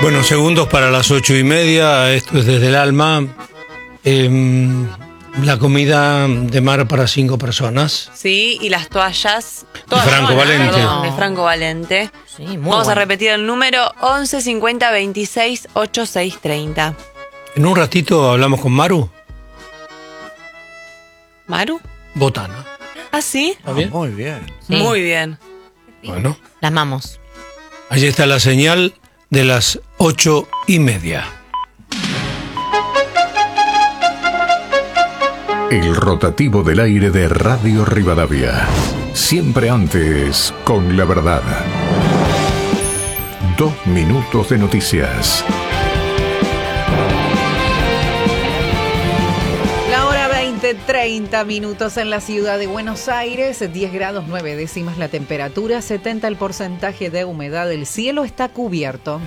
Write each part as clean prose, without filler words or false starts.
Bueno, segundos para las 8:30, esto es Desde el Alma. La comida de mar para 5 personas. Sí, y las toallas. De Franco Valente. Perdón, de Franco Valente. Sí, muy Vamos bueno. a repetir el número 11 50 26 86 30. En un ratito hablamos con Maru ¿Maru? Botana. ¿Ah, sí? ¿Está bien? Muy bien. Sí. Muy bien. Bueno, La amamos. allí está la señal de las 8:30. El rotativo del aire de Radio Rivadavia. Siempre antes, con la verdad. 2 minutos de noticias. La hora 20:30 minutos en la ciudad de Buenos Aires, 10 grados 9 décimas la temperatura, 70 el porcentaje de humedad, el cielo está cubierto.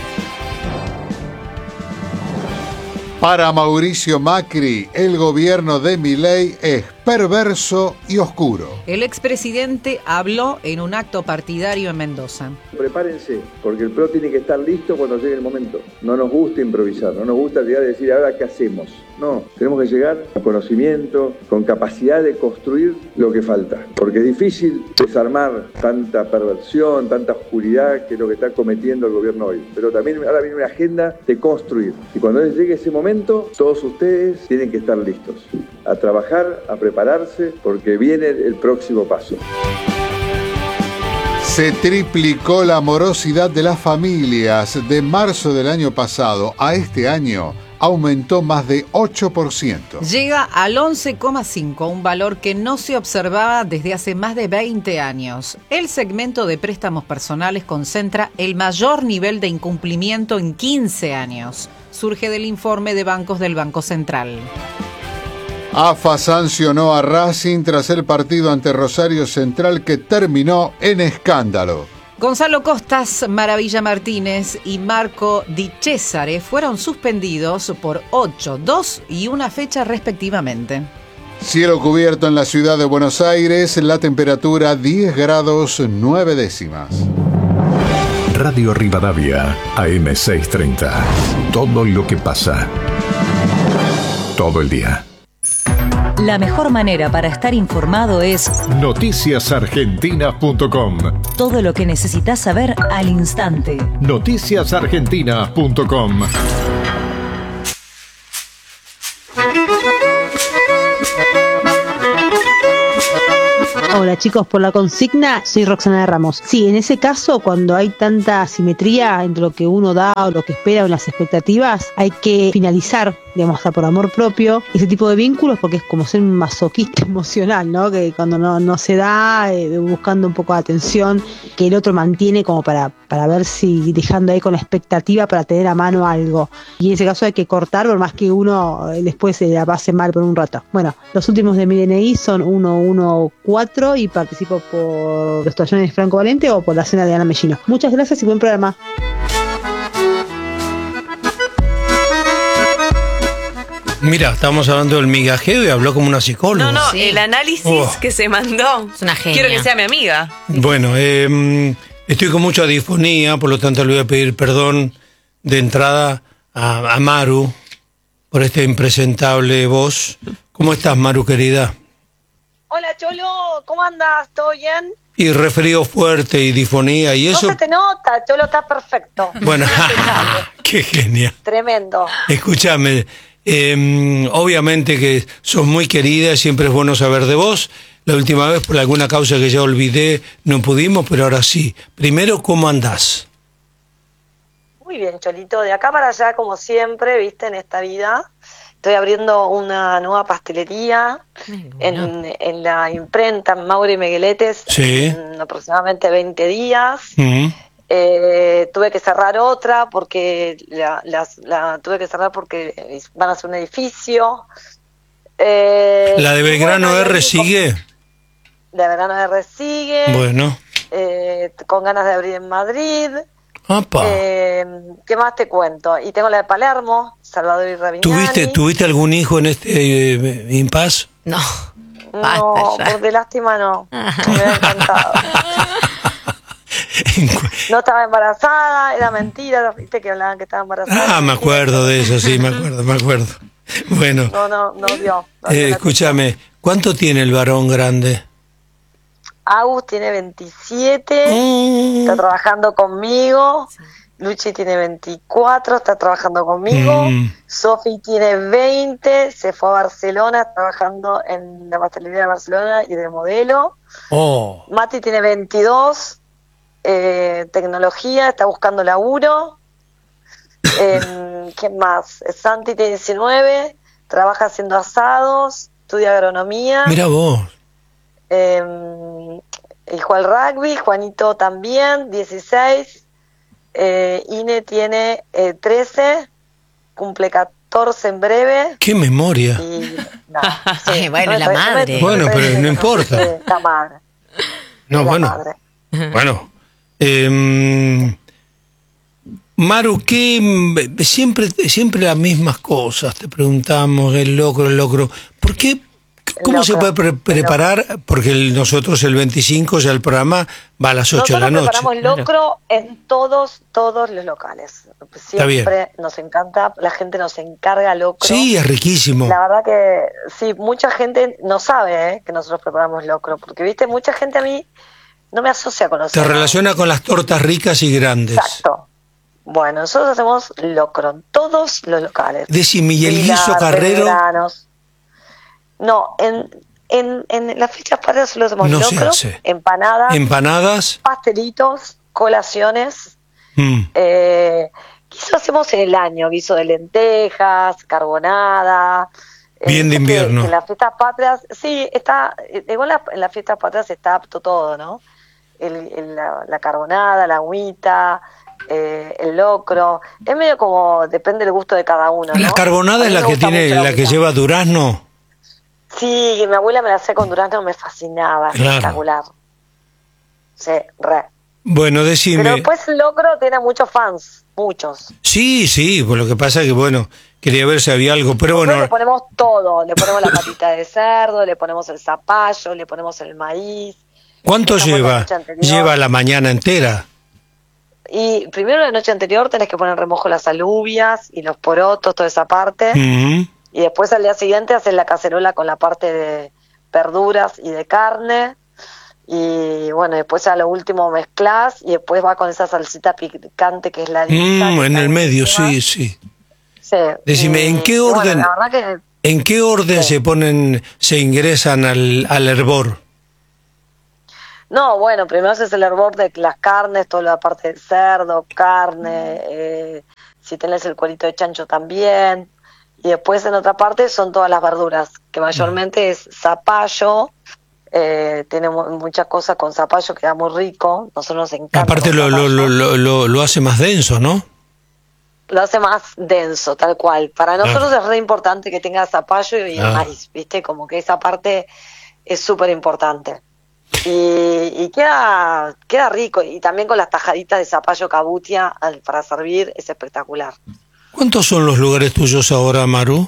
Para Mauricio Macri, el gobierno de Milei es perverso y oscuro. El expresidente habló en un acto partidario en Mendoza. Prepárense, porque el PRO tiene que estar listo cuando llegue el momento. No nos gusta improvisar, no nos gusta llegar a decir ahora qué hacemos. No, tenemos que llegar con conocimiento, con capacidad de construir lo que falta. Porque es difícil desarmar tanta perversión, tanta oscuridad que es lo que está cometiendo el gobierno hoy. Pero también ahora viene una agenda de construir. Y cuando llegue ese momento, todos ustedes tienen que estar listos. A trabajar, a prepararse, porque viene el próximo paso. Se triplicó la morosidad de las familias. De marzo del año pasado a este año aumentó más de 8%. Llega al 11,5, un valor que no se observaba desde hace más de 20 años. El segmento de préstamos personales concentra el mayor nivel de incumplimiento en 15 años. Surge del informe de bancos del Banco Central. AFA sancionó a Racing tras el partido ante Rosario Central que terminó en escándalo. Gonzalo Costas, Maravilla Martínez y Marco Di Cesare fueron suspendidos por 8, 2 y 1 fecha respectivamente. Cielo cubierto en la ciudad de Buenos Aires, la temperatura 10 grados 9 décimas. Radio Rivadavia, AM 630. Todo lo que pasa. Todo el día. La mejor manera para estar informado es Noticiasargentinas.com. todo lo que necesitas saber al instante. Noticiasargentinas.com. Hola chicos, por la consigna soy Roxana Ramos. Sí, en ese caso, cuando hay tanta asimetría entre lo que uno da o lo que espera o las expectativas, hay que finalizar, digamos, hasta por amor propio, ese tipo de vínculos, porque es como ser un masoquista emocional, ¿no? Que cuando no se da, buscando un poco de atención, que el otro mantiene como para ver si dejando ahí con la expectativa para tener a mano algo. Y en ese caso hay que cortar, por más que uno después se la pase mal por un rato. Bueno, los últimos de mi DNI son 114 y participo por los tallones de Franco Valente o por la cena de Ana Mellino. Muchas gracias y buen programa. Mira, estábamos hablando del migajeo y habló como una psicóloga. No, Sí. el análisis que se mandó. Es una genia. Quiero que sea mi amiga. Bueno, estoy con mucha disfonía, por lo tanto le voy a pedir perdón de entrada a Maru por esta impresentable voz. ¿Cómo estás, Maru, querida? Hola Cholo, ¿cómo andas? ¿Todo bien? Y resfrío fuerte y disfonía y eso. No se te nota, Cholo, está perfecto. Bueno, qué genia. Tremendo. Escúchame, obviamente que sos muy querida, siempre es bueno saber de vos. La última vez, por alguna causa que ya olvidé, no pudimos, pero ahora sí. Primero, ¿cómo andás? Muy bien, Cholito, de acá para allá, como siempre, viste, en esta vida. Estoy abriendo una nueva pastelería en la imprenta Mauri Megueletes Sí. en aproximadamente 20 días. Mm. Tuve que cerrar otra porque la tuve que cerrar porque van a hacer un edificio. ¿La de Belgrano bueno, R sigue? La de Belgrano R sigue. Bueno. Con ganas de abrir en Madrid. Apa. ¿Qué más te cuento? Y tengo la de Palermo, Salvador y Ravignani. ¿Tuviste algún hijo en este impas? No. No, Basta ya. por de lástima no. Me hubiera encantado. No estaba embarazada, era mentira, viste que hablaban que estaba embarazada. Ah, me acuerdo de eso, sí, me acuerdo. Bueno, No dio. escúchame, ¿cuánto tiene el varón grande? Agus tiene 27, está trabajando conmigo. Luchi tiene 24, está trabajando conmigo. Sofi tiene 20, se fue a Barcelona, está trabajando en la pastelería de Barcelona y de modelo. Mati tiene 22, tecnología, está buscando laburo. ¿Qué más? Santi tiene 19, trabaja haciendo asados, estudia agronomía. Mira vos. Y juega al rugby. Juanito también, 16. Ine tiene 13, cumple 14 en breve. ¡Qué memoria! Sí, bueno, la madre. Bueno, pero no importa. La madre. No, bueno. Bueno. Maru, ¿qué? Siempre las mismas cosas. Te preguntamos, el locro. ¿Por qué? ¿Cómo se puede preparar? Porque nosotros el 25 ya el programa va a las 8 de la noche. Nosotros preparamos locro en todos los locales. Siempre nos encanta, la gente nos encarga locro. Sí, es riquísimo. La verdad que sí, mucha gente no sabe que nosotros preparamos locro, porque viste, mucha gente a mí no me asocia con nosotros. Te relaciona con las tortas ricas y grandes. Exacto. Bueno, nosotros hacemos locro en todos los locales. Decime, ¿y el guiso carrero? No, en las fiestas patrias solo hacemos locro, empanadas, pastelitos, colaciones. Guiso hacemos en el año, guiso de lentejas, carbonada. Bien de invierno. En las fiestas patrias, sí, igual en las fiestas patrias está apto todo, ¿no? La carbonada, la agüita, el locro. Es medio como, depende del gusto de cada uno, ¿no? ¿La carbonada es la que que lleva durazno? Sí, mi abuela me la hacía con durazno, me fascinaba, espectacular. Sí, re. Bueno, decime. Pero después el locro tiene muchos fans, muchos. Sí, pues lo que pasa es que, bueno, quería ver si había algo, pero bueno. Le ponemos todo, le ponemos la patita de cerdo, le ponemos el zapallo, le ponemos el maíz. ¿Cuánto lleva? ¿Lleva la mañana entera? Y primero la noche anterior tenés que poner en remojo las alubias y los porotos, toda esa parte. Y después al día siguiente haces la cacerola con la parte de verduras y de carne. Y bueno, después a lo último mezclas y después va con esa salsita picante que es la en el medio, sí. Decime, ¿en qué orden, bueno, ¿en qué orden se ingresan al hervor? No, bueno, primero haces el hervor de las carnes, toda la parte de cerdo, carne, si tenés el cuerito de chancho también. Y después en otra parte son todas las verduras, que mayormente es zapallo. Tiene muchas cosas con zapallo, queda muy rico. Nosotros nos encanta. Aparte lo hace más denso, ¿no? Lo hace más denso, tal cual. Para nosotros es re importante que tenga zapallo y maíz, ¿viste? Como que esa parte es súper importante. Y queda rico. Y también con las tajaditas de zapallo cabutia para servir es espectacular. ¿Cuántos son los lugares tuyos ahora, Maru?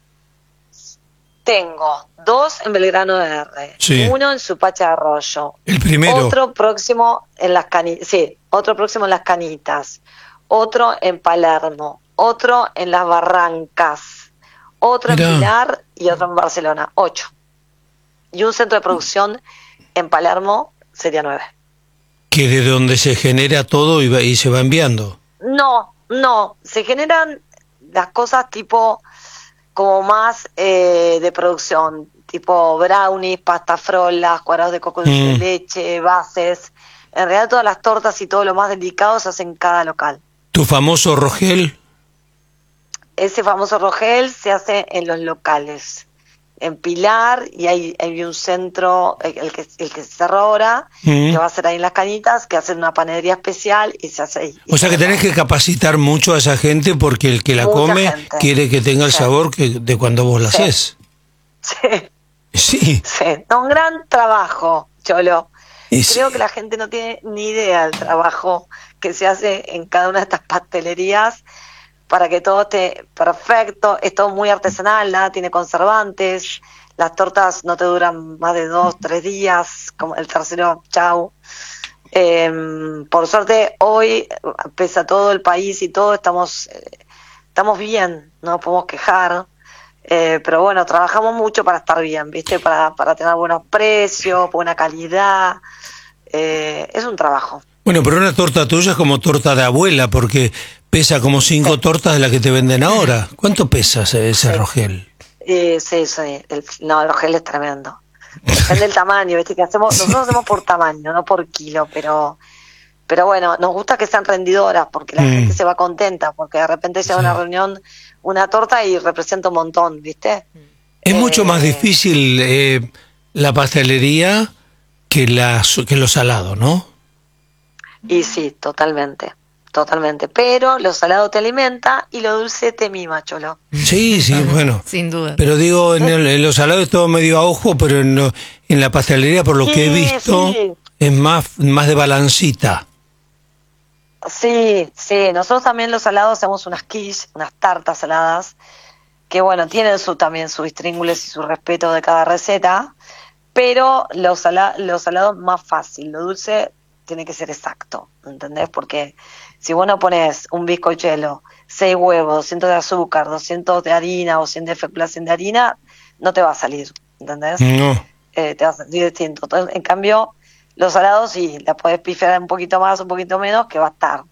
Tengo 2 en Belgrano R, uno en Supacha de Arroyo. ¿El primero? Otro próximo en Las Canitas, otro en Palermo, otro en Las Barrancas, otro en Pilar y otro en Barcelona, 8. Y un centro de producción en Palermo sería 9. ¿Que de donde se genera todo y se va enviando? No, se generan las cosas tipo como más de producción, tipo brownies, pasta frolas, cuadrados de coco de leche, bases. En realidad todas las tortas y todo lo más delicado se hace en cada local. ¿Tu famoso Rogel? Ese famoso Rogel se hace en los locales. En Pilar, y hay un centro, el que se cerró ahora, que va a ser ahí en Las Canitas, que hacen una panadería especial y se hace ahí. O sea que tenés que capacitar mucho a esa gente porque el que la come quiere que tenga el sabor de cuando vos la hacés. Sí. Un gran trabajo, Cholo. Creo que la gente no tiene ni idea del trabajo que se hace en cada una de estas pastelerías para que todo esté perfecto. Es todo muy artesanal, nada tiene conservantes. Las tortas no te duran más de 2-3 días, como el tercero, chau. Por suerte, hoy, pese a todo el país y todo, estamos bien, no nos podemos quejar. Pero bueno, trabajamos mucho para estar bien, ¿viste? Para tener buenos precios, buena calidad. Es un trabajo. Bueno, pero una torta tuya es como torta de abuela, porque pesa como 5 tortas de las que te venden ahora. ¿Cuánto pesa ese rogel? Sí. No, el rogel es tremendo. Depende del tamaño, ¿viste? Nosotros hacemos por tamaño, no por kilo, pero bueno, nos gusta que sean rendidoras, porque la gente se va contenta, porque de repente llega a una reunión una torta y representa un montón, ¿viste? Es mucho más difícil la pastelería que lo salado, ¿no? Y sí, totalmente. Pero lo salado te alimenta y lo dulce te mima, Cholo. Sí, bueno. Sin duda. Pero digo, en lo salado es todo medio a ojo, pero en la pastelería, por lo que he visto, es más de balancita. Sí, nosotros también los salados hacemos unas quiche, unas tartas saladas, que bueno, tienen también sus intríngulis y su respeto de cada receta, pero los salados más fácil, lo dulce tiene que ser exacto, ¿entendés? Porque si vos no pones un bizcochuelo, 6 huevos, 200 de azúcar, 200 de harina o 100 de fécula, 100 de harina, no te va a salir, ¿entendés? No. Te va a salir distinto. Entonces, en cambio, los salados sí, la podés pifiar un poquito más, un poquito menos, que va a estar.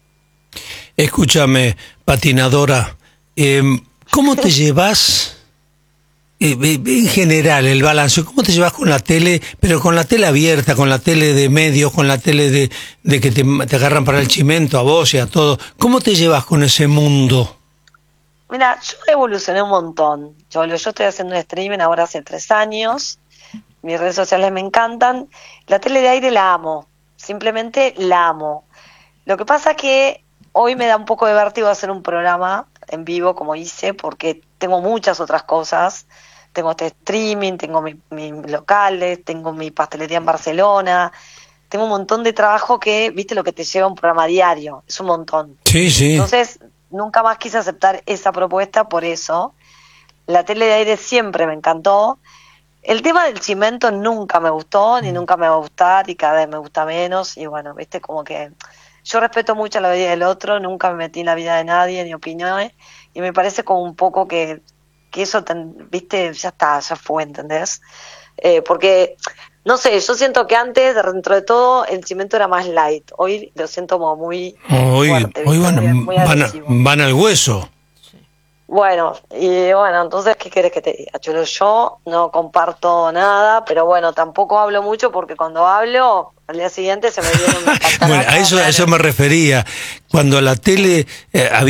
Escúchame, patinadora, ¿cómo te llevas en general el balance? ¿Cómo te llevas con la tele, pero con la tele abierta, con la tele de medios, con la tele de que te agarran para el chimento a vos y a todo? ¿Cómo te llevas con ese mundo? Mira, yo evolucioné un montón. Yo estoy haciendo un streaming ahora hace 3 años. Mis redes sociales me encantan. La tele de aire la amo. Simplemente la amo. Lo que pasa que hoy me da un poco de vértigo hacer un programa en vivo como hice, porque tengo muchas otras cosas. Tengo este streaming, tengo mis locales, tengo mi pastelería en Barcelona. Tengo un montón de trabajo que, viste, lo que te lleva un programa diario. Es un montón. Sí. Entonces, nunca más quise aceptar esa propuesta por eso. La tele de aire siempre me encantó. El tema del cimento nunca me gustó, ni nunca me va a gustar, y cada vez me gusta menos. Y bueno, viste, como que yo respeto mucho la vida del otro, nunca me metí en la vida de nadie, ni opiniones, y me parece como un poco que eso, viste, ya está, ya fue, ¿entendés? Porque, no sé, yo siento que antes, dentro de todo, el cimento era más light. Hoy lo siento como muy fuerte, hoy muy agresivo. van al hueso. Bueno, entonces, ¿qué querés que te diga? Yo no comparto nada, pero bueno, tampoco hablo mucho, porque cuando hablo, al día siguiente se me viene una Bueno, a eso me refería. Cuando la tele había